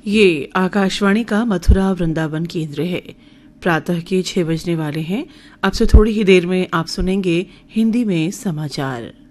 ये आकाशवाणी का मथुरा वृंदावन केंद्र है। प्रातः के 6 बजने वाले हैं। अब से थोड़ी ही देर में आप सुनेंगे हिंदी में समाचार।